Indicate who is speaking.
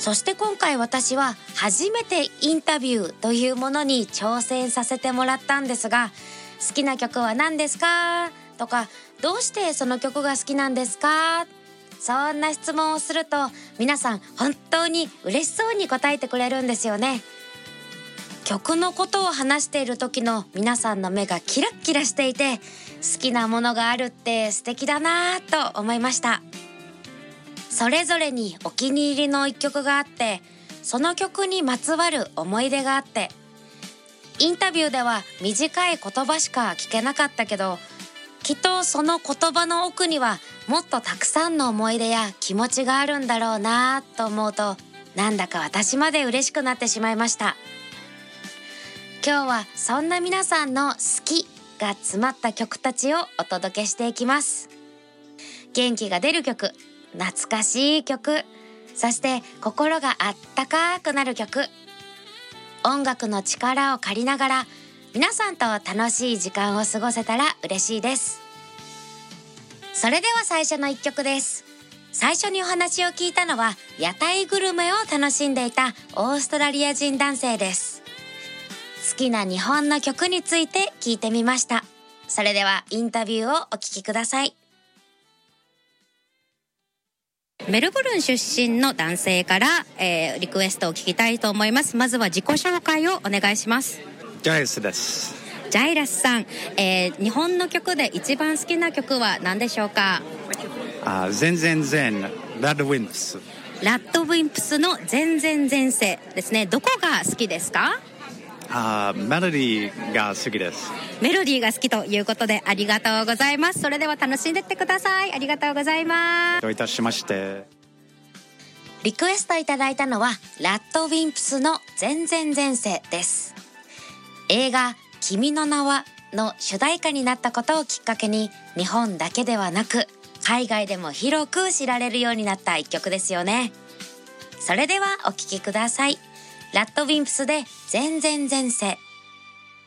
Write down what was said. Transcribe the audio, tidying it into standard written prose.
Speaker 1: そして今回私は初めてインタビューというものに挑戦させてもらったんですが、好きな曲は何ですかとか、どうしてその曲が好きなんですか、そんな質問をすると皆さん本当に嬉しそうに答えてくれるんですよね。曲のことを話している時の皆さんの目がキラッキラしていて、好きなものがあるって素敵だなと思いました。それぞれにお気に入りの一曲があって、その曲にまつわる思い出があって、インタビューでは短い言葉しか聞けなかったけど、きっとその言葉の奥にはもっとたくさんの思い出や気持ちがあるんだろうなと思うと、なんだか私まで嬉しくなってしまいました。今日はそんな皆さんの好きが詰まった曲たちをお届けしていきます。元気が出る曲、懐かしい曲、そして心があったかくなる曲、音楽の力を借りながら皆さんと楽しい時間を過ごせたら嬉しいです。それでは最初の一曲です。最初にお話を聞いたのは屋台グルメを楽しんでいたオーストラリア人男性です。好きな日本の曲について聞いてみました。それではインタビューをお聞きください。メルブルン出身の男性から、リクエストを聞きたいと思います。まずは自己紹介をお願いします。
Speaker 2: ジャイラスです。
Speaker 1: ジャイラスさん、日本の曲で一番好きな曲は何でしょうか？
Speaker 2: 全然全ラッドウィンプス。
Speaker 1: ラッドウィンプスの全然前世ですね。どこが好きですか？
Speaker 2: メロディーが好きです。
Speaker 1: メロディーが好きということでありがとうございます。それでは楽しんでってください。ありがとうございます。
Speaker 2: どういたしまして。
Speaker 1: リクエストいただいたのはラッドウィンプスの全然前世です。映画君の名はの主題歌になったことをきっかけに、日本だけではなく海外でも広く知られるようになった一曲ですよね。それではお聴きください。ラッドウィンプスで全然前世。